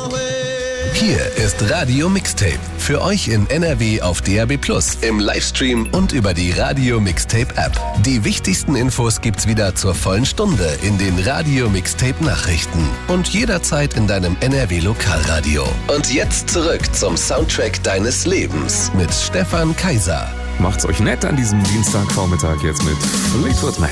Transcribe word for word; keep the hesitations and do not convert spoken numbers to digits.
Hier ist Radio Mixtape. Für euch in N R W auf D A B plus, im Livestream und über die Radio Mixtape App. Die wichtigsten Infos gibt's wieder zur vollen Stunde in den Radio Mixtape Nachrichten und jederzeit in deinem N R W Lokalradio. Und jetzt zurück zum Soundtrack deines Lebens mit Stefan Kaiser. Macht's euch nett an diesem Dienstagvormittag jetzt mit Fleetwood Mac.